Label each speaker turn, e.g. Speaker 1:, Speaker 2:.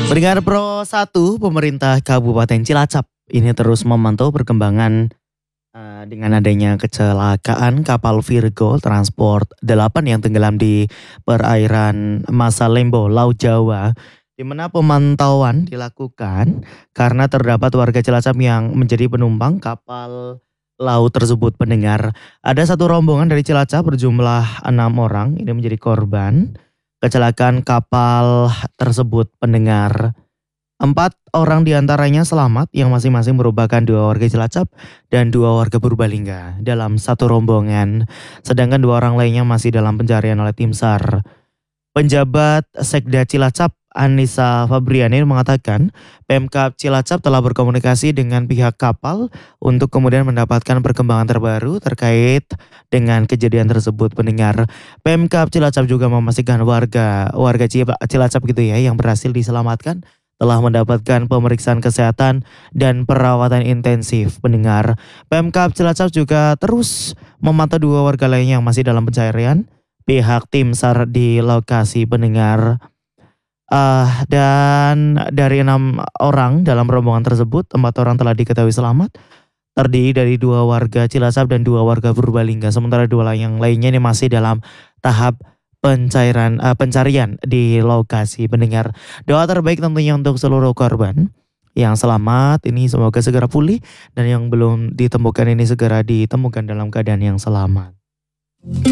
Speaker 1: Pendengar Pro 1, pemerintah Kabupaten Cilacap ini terus memantau perkembangan dengan adanya kecelakaan kapal Virgo Transport 8 yang tenggelam di perairan Masalembo, Laut Jawa, di mana pemantauan dilakukan karena terdapat warga Cilacap yang menjadi penumpang kapal laut tersebut. Pendengar, ada satu rombongan dari Cilacap berjumlah 6 orang ini menjadi korban kecelakaan kapal tersebut. Pendengar, 4 orang diantaranya selamat yang masing-masing merupakan 2 warga Cilacap dan 2 warga Purbalingga dalam satu rombongan. Sedangkan 2 orang lainnya masih dalam pencarian oleh tim SAR. Penjabat Sekda Cilacap Anissa Fabriani mengatakan Pemkab Cilacap telah berkomunikasi dengan pihak kapal untuk kemudian mendapatkan perkembangan terbaru terkait dengan kejadian tersebut. Pendengar, Pemkab Cilacap juga memastikan warga Cilacap gitu ya yang berhasil diselamatkan telah mendapatkan pemeriksaan kesehatan dan perawatan intensif. Pendengar, Pemkab Cilacap juga terus memantau 2 warga lainnya yang masih dalam pencarian pihak tim SAR di lokasi. Pendengar, dan dari 6 orang dalam rombongan tersebut, 4 orang telah diketahui selamat, terdiri dari 2 warga Cilacap dan 2 warga Purbalingga. Sementara 2 yang lainnya ini masih dalam tahap pencarian di lokasi. Pendengar, doa terbaik tentunya untuk seluruh korban yang selamat ini semoga segera pulih dan yang belum ditemukan ini segera ditemukan dalam keadaan yang selamat.